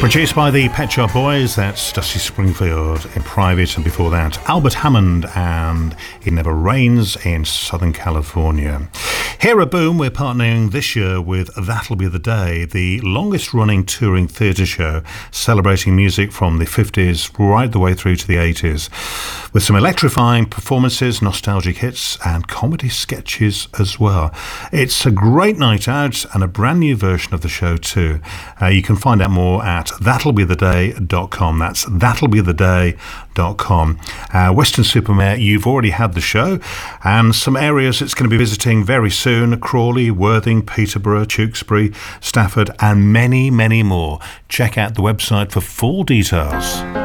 Produced by the Pet Shop Boys, that's Dusty Springfield in Private, and before that, Albert Hammond and It Never Rains in Southern California. Here at Boom, we're partnering this year with That'll Be the Day, the longest running touring theatre show celebrating music from the 50s right the way through to the 80s, with some electrifying performances, nostalgic hits and comedy sketches as well. It's a great night out and a brand new version of the show too. You can find out more at that'llbetheday.com. That's that'llbetheday.com. Weston-super-Mare, you've already had the show, and some areas it's going to be visiting very soon: Crawley, Worthing, Peterborough, Tewkesbury, Stafford, and many, many more. Check out the website for full details.